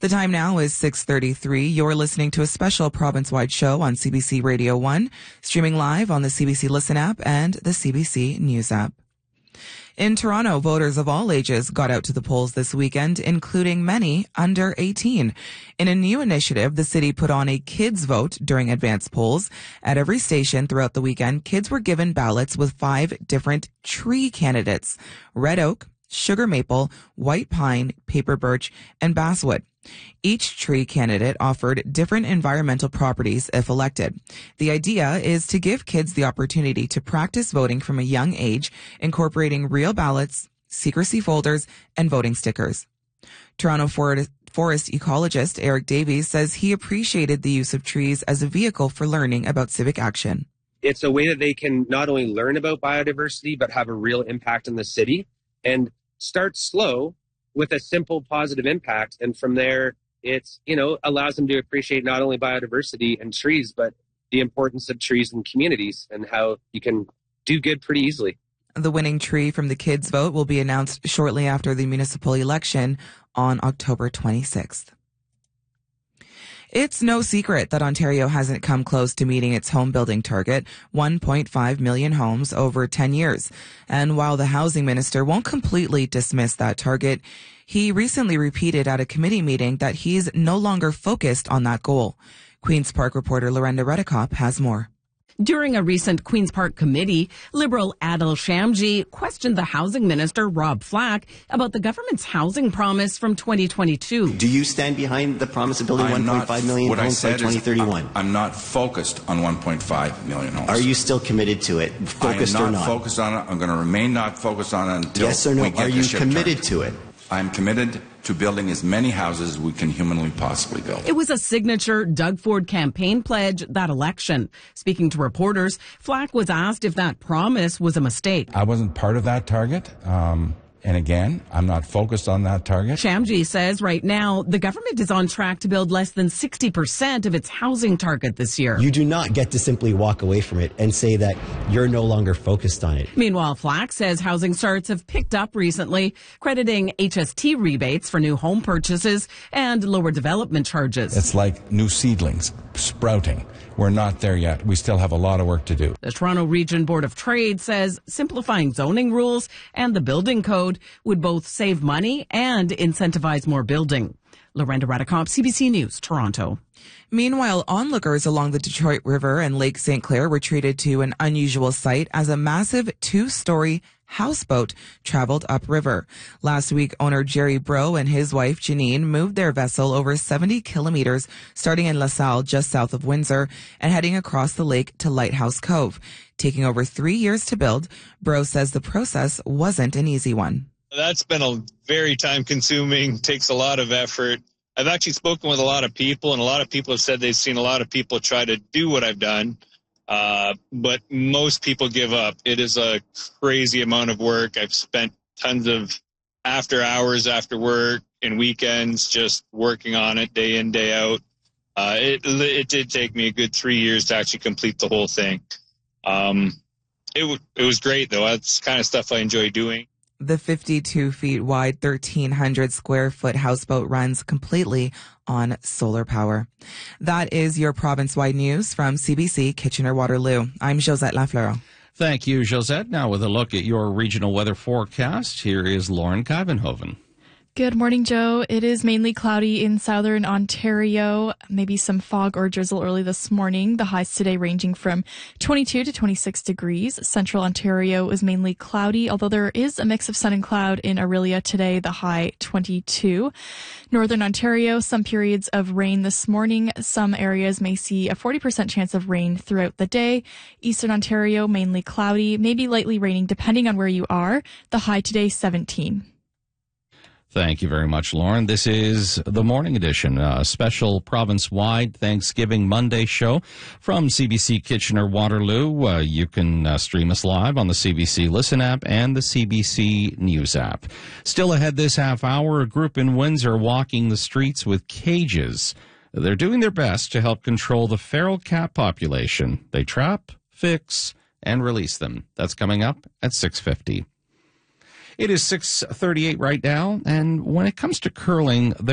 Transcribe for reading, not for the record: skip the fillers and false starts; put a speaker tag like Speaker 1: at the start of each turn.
Speaker 1: The time now is 6:33. You're listening to a special province-wide show on CBC Radio 1, streaming live on the CBC Listen app and the CBC News app. In Toronto, voters of all ages got out to the polls this weekend, including many under 18. In a new initiative, the city put on a kids vote during advanced polls. At every station throughout the weekend, kids were given ballots with 5 different tree candidates: red oak, sugar maple, white pine, paper birch, and basswood. Each tree candidate offered different environmental properties if elected. The idea is to give kids the opportunity to practice voting from a young age, incorporating real ballots, secrecy folders, and voting stickers. Toronto forest ecologist Eric Davies says he appreciated the use of trees as a vehicle for learning about civic action.
Speaker 2: It's a way that they can not only learn about biodiversity, but have a real impact in the city and start slow with a simple positive impact. And from there, it's, allows them to appreciate not only biodiversity and trees, but the importance of trees in communities and how you can do good pretty easily.
Speaker 1: The winning tree from the kids' vote will be announced shortly after the municipal election on October 26th. It's no secret that Ontario hasn't come close to meeting its home building target, 1.5 million homes over 10 years. And while the housing minister won't completely dismiss that target, he recently repeated at a committee meeting that he's no longer focused on that goal. Queen's Park reporter Lorenda Redekop has more.
Speaker 3: During a recent Queen's Park committee, Liberal Adil Shamji questioned the housing minister, Rob Flack, about the government's housing promise from 2022.
Speaker 4: Do you stand behind the promise of building 1.5 million homes by 2031?
Speaker 5: I'm not focused on 1.5 million homes.
Speaker 4: Are you still committed to it, focused or not?
Speaker 5: I'm not focused on it. I'm going to remain not focused on it until
Speaker 4: yes or no?
Speaker 5: we get
Speaker 4: Are you committed
Speaker 5: turned.
Speaker 4: to it?
Speaker 5: I'm committed to building as many houses as we can humanly possibly build.
Speaker 3: It was a signature Doug Ford campaign pledge that election. Speaking to reporters, Flack was asked if that promise was a mistake.
Speaker 6: I wasn't part of that target. And again, I'm not focused on that target.
Speaker 3: Shamji says right now the government is on track to build less than 60% of its housing target this year.
Speaker 4: You do not get to simply walk away from it and say that you're no longer focused on it.
Speaker 3: Meanwhile, Flack says housing starts have picked up recently, crediting HST rebates for new home purchases and lower development charges.
Speaker 6: It's like new seedlings sprouting. We're not there yet. We still have a lot of work to do.
Speaker 3: The Toronto Region Board of Trade says simplifying zoning rules and the building code would both save money and incentivize more building. Lorenda Redekop, CBC News, Toronto.
Speaker 1: Meanwhile, onlookers along the Detroit River and Lake St. Clair were treated to an unusual sight as a massive 2-story houseboat traveled upriver. Last week, owner Jerry Bro and his wife Janine moved their vessel over 70 kilometers, starting in LaSalle just south of Windsor, and heading across the lake to Lighthouse Cove. Taking over 3 years to build, Bro says the process wasn't an easy one.
Speaker 7: That's been a very time-consuming, takes a lot of effort. I've actually spoken with a lot of people, and a lot of people have said they've seen a lot of people try to do what I've done, but most people give up. It is a crazy amount of work. I've spent tons of after hours, after work, and weekends just working on it day in, day out. It did take me a good 3 years to actually complete the whole thing. It was great, though. That's the kind of stuff I enjoy doing.
Speaker 1: The 52 feet wide, 1,300 square foot houseboat runs completely on solar power. That is your province-wide news from CBC Kitchener-Waterloo. I'm Josette Lafleur.
Speaker 8: Thank you, Josette. Now with a look at your regional weather forecast, here is Lauren Kivenhoven.
Speaker 9: Good morning, Joe. It is mainly cloudy in southern Ontario. Maybe some fog or drizzle early this morning. The highs today ranging from 22 to 26 degrees. Central Ontario is mainly cloudy, although there is a mix of sun and cloud in Aurelia today, the high 22. Northern Ontario, some periods of rain this morning. Some areas may see a 40% chance of rain throughout the day. Eastern Ontario, mainly cloudy, maybe lightly raining depending on where you are. The high today, 17.
Speaker 8: Thank you very much, Lauren. This is the Morning Edition, a special province-wide Thanksgiving Monday show from CBC Kitchener-Waterloo. You can stream us live on the CBC Listen app and the CBC News app. Still ahead this half hour, a group in Windsor walking the streets with cages. They're doing their best to help control the feral cat population. They trap, fix, and release them. That's coming up at 6:50. It is 6:38 right now, and when it comes to curling,